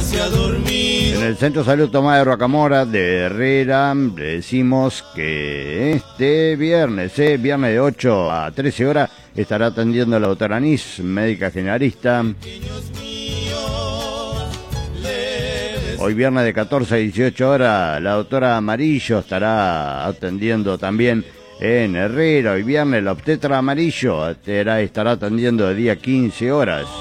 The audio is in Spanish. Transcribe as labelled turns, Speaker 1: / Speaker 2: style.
Speaker 1: se ha dormido.
Speaker 2: En el Centro de Salud Tomás de Rocamora de Herrera le decimos que este viernes de 8 a 13 horas, estará atendiendo la doctora Anís, médica generalista. Hoy viernes de 14 a 18 horas, la doctora Amarillo estará atendiendo también en Herrera. Hoy viernes la obstetra Amarillo estará atendiendo de día 15 horas.